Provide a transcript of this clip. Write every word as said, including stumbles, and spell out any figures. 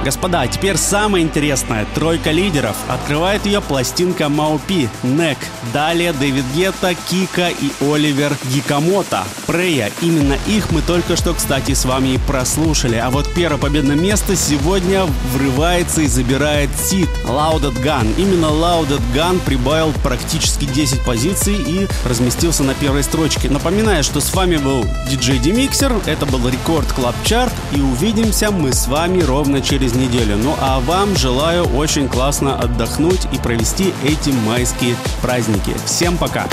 Господа, а теперь самое интересное. Тройка лидеров. Открывает ее пластинка Маупи, Neck. Далее Дэвид Гетта, Кика и Оливер Гикамото. Прея. Именно их мы только что, кстати, с вами и прослушали. А вот первое победное место сегодня врывается и забирает Сид, Loaded Gun. Именно Loaded Gun прибавил практически десять позиций и разместился на первой строчке. Напоминаю, что с вами был диджей Демиксер. Это был Рекорд Клаб Чарт. И увидимся мы с вами ровно через неделю. Ну а вам желаю очень классно отдохнуть и провести эти майские праздники. Всем пока!